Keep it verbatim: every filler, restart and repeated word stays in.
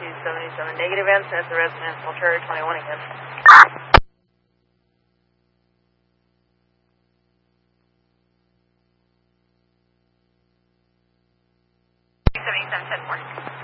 two seventy-seven. Negative answer at the residence. Ultra twenty-one again. seventy-seven, ten four.